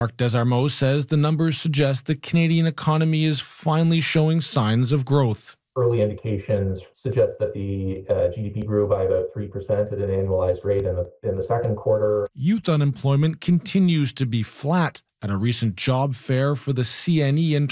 Mark Desarmeaux says the numbers suggest the Canadian economy is finally showing signs of growth. Early indications suggest that the GDP grew by about 3% at an annualized rate in the second quarter. Youth unemployment continues to be flat. At a recent job fair for the CNE in